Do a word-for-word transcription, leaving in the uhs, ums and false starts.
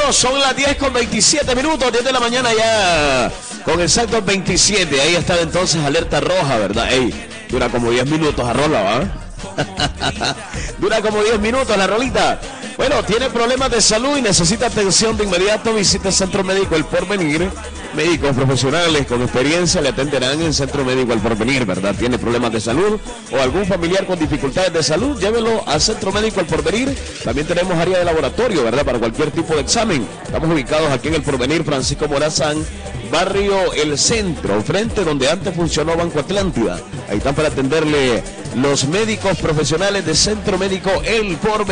Bueno, son las diez con veintisiete minutos, diez de la mañana ya, con exactos veintisiete. Ahí está entonces alerta roja, ¿verdad? Ey, dura como diez minutos a rola, ¿va? Dura como diez minutos la rolita. Bueno, tiene problemas de salud y necesita atención de inmediato. Visita el Centro Médico El Porvenir. Médicos profesionales con experiencia le atenderán en Centro Médico El Porvenir, ¿verdad? Tiene problemas de salud o algún familiar con dificultades de salud, llévelo al Centro Médico El Porvenir. También tenemos área de laboratorio, ¿verdad? Para cualquier tipo de examen. Estamos ubicados aquí en El Porvenir, Francisco Morazán, barrio El Centro, frente donde antes funcionó Banco Atlántida. Ahí están para atenderle los médicos profesionales de Centro Médico El Porvenir.